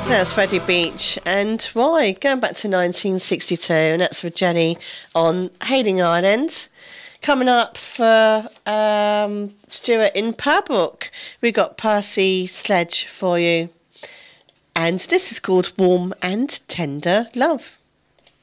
That's Freddie Beach and Why, going back to 1962, and that's with Jenny on Hayling Island. Coming up for Stuart in Pembroke, we got Percy Sledge for you, and this is called Warm and Tender Love.